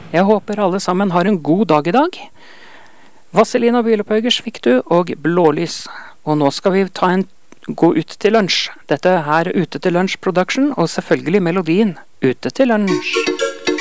Jeg håper alle sammen har en god dag i dag. Vazelina Bilopphuggers fikk du, og Blålys. Og nå skal vi gå ut til lunsj. Dette her er Ute til lunsj production, og selvfølgelig melodien Ute til lunsj.